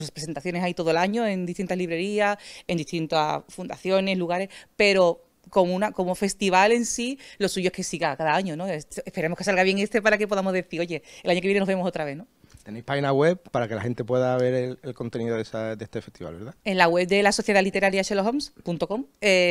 presentaciones ahí todo el año en distintas librerías, en distintas fundaciones, lugares, pero como festival en sí, lo suyo es que siga cada año, ¿no? Esperemos que salga bien para que podamos decir, oye, el año que viene nos vemos otra vez, ¿no? Tenéis página web para que la gente pueda ver el contenido de este festival, ¿verdad? En la web de la Sociedad Literaria sherlockholmes.com,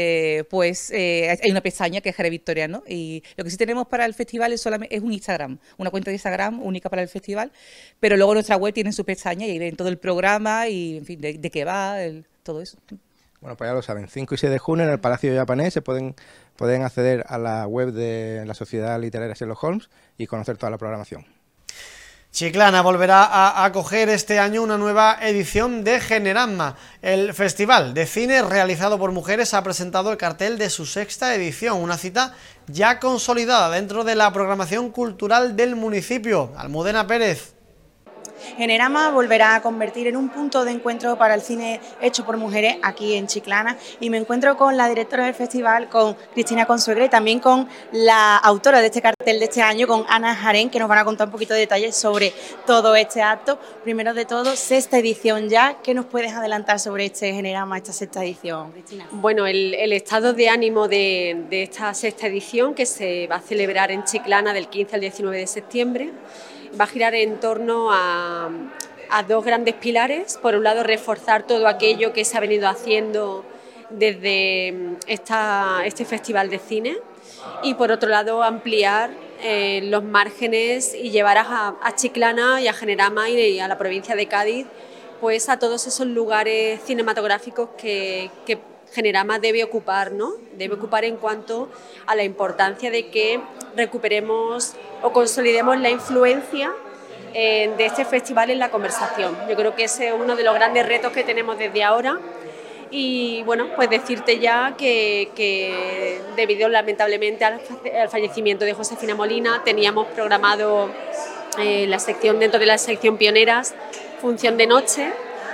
hay una pestaña que es Jerez Victoria, ¿no? Y lo que sí tenemos para el festival es un Instagram, una cuenta de Instagram única para el festival, pero luego nuestra web tiene su pestaña y ahí ven todo el programa y, en fin, de qué va, todo eso. Bueno, pues ya lo saben, 5 y 6 de junio en el Palacio Japonés se pueden acceder a la web de la Sociedad Literaria Sherlock Holmes y conocer toda la programación. Chiclana volverá a acoger este año una nueva edición de Generama. El festival de cine realizado por mujeres ha presentado el cartel de su 6ª edición, una cita ya consolidada dentro de la programación cultural del municipio. Almudena Pérez. Generama volverá a convertir en un punto de encuentro para el cine hecho por mujeres aquí en Chiclana, y me encuentro con la directora del festival, con Cristina Consuegra, y también con la autora de este cartel de este año, con Ana Jarén, que nos van a contar un poquito de detalles sobre todo este acto. Primero de todo, 6ª edición ya. ¿Qué nos puedes adelantar sobre este Generama, esta 6ª edición, Cristina? Bueno, el estado de ánimo de esta 6ª edición, que se va a celebrar en Chiclana del 15 al 19 de septiembre, va a girar en torno a 2 grandes pilares. Por un lado, reforzar todo aquello que se ha venido haciendo desde este festival de cine, y por otro lado, ampliar los márgenes y llevar a Chiclana y a Generama y a la provincia de Cádiz, pues a todos esos lugares cinematográficos que Generama debe ocupar, ¿no? Debe ocupar en cuanto a la importancia de que recuperemos o consolidemos la influencia de este festival en la conversación. Yo creo que ese es uno de los grandes retos que tenemos desde ahora. Y bueno, pues decirte ya que debido lamentablemente al fallecimiento de Josefina Molina, teníamos programado dentro de la sección Pioneras, función de noche.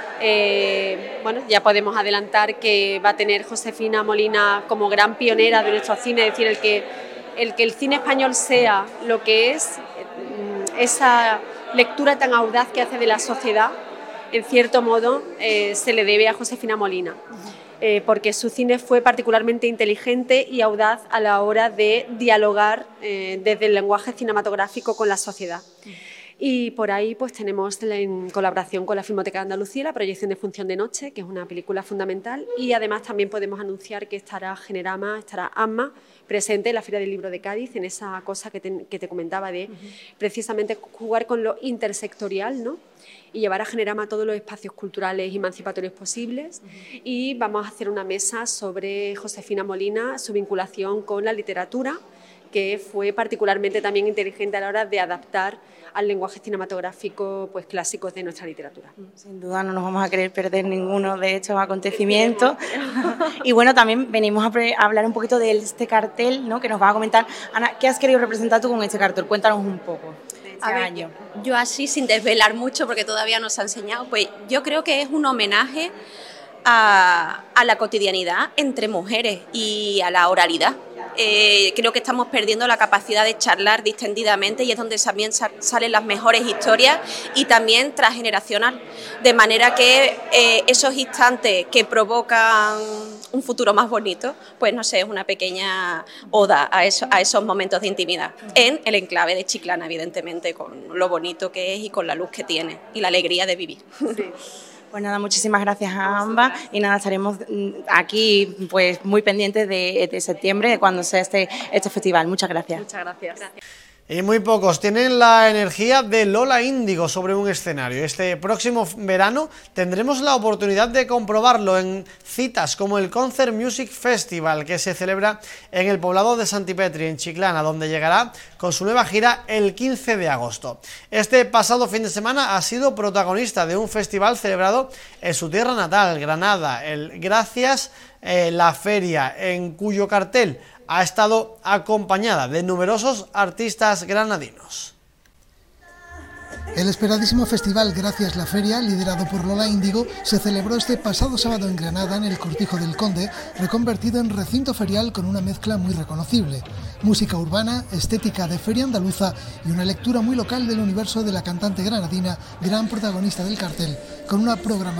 Bueno, ya podemos adelantar que va a tener Josefina Molina como gran pionera de nuestro cine, es decir, el que el cine español sea lo que es, esa lectura tan audaz que hace de la sociedad, en cierto modo se le debe a Josefina Molina, porque su cine fue particularmente inteligente y audaz a la hora de dialogar desde el lenguaje cinematográfico con la sociedad. Y por ahí pues tenemos en colaboración con la Filmoteca de Andalucía la proyección de Función de Noche, que es una película fundamental, y además también podemos anunciar que estará Generama, estará AMMA presente en la Feria del Libro de Cádiz, en esa cosa que te comentaba de precisamente jugar con lo intersectorial, ¿no? Y llevar a Generama a todos los espacios culturales y emancipatorios posibles. Y vamos a hacer una mesa sobre Josefina Molina, su vinculación con la literatura, que fue particularmente también inteligente a la hora de adaptar al lenguaje cinematográfico pues clásicos de nuestra literatura. Sin duda no nos vamos a querer perder ninguno de estos acontecimientos. Y bueno, también venimos a hablar un poquito de este cartel, ¿no?, que nos va a comentar. Ana, ¿qué has querido representar tú con este cartel? Cuéntanos un poco de este año. Yo así, sin desvelar mucho, porque todavía no se ha enseñado, pues yo creo que es un homenaje a la cotidianidad entre mujeres y a la oralidad. Creo que estamos perdiendo la capacidad de charlar distendidamente, y es donde también salen las mejores historias, y también transgeneracional, de manera que esos instantes que provocan un futuro más bonito, pues no sé, es una pequeña oda a esos momentos de intimidad en el enclave de Chiclana, evidentemente, con lo bonito que es y con la luz que tiene y la alegría de vivir. Sí. Pues nada, muchísimas gracias a ambas, y nada, estaremos aquí pues muy pendientes de septiembre, de cuando sea este festival. Muchas gracias. Muchas gracias. Y muy pocos tienen la energía de Lola Índigo sobre un escenario. Este próximo verano tendremos la oportunidad de comprobarlo en citas como el Concert Music Festival, que se celebra en el poblado de Santipetri, en Chiclana, donde llegará con su nueva gira el 15 de agosto. Este pasado fin de semana ha sido protagonista de un festival celebrado en su tierra natal, Granada, el Gracias la Feria, en cuyo cartel ha estado acompañada de numerosos artistas granadinos. El esperadísimo festival Gracias la Feria, liderado por Lola Índigo, se celebró este pasado sábado en Granada, en el Cortijo del Conde, reconvertido en recinto ferial con una mezcla muy reconocible. Música urbana, estética de feria andaluza y una lectura muy local del universo de la cantante granadina, gran protagonista del cartel, con una programación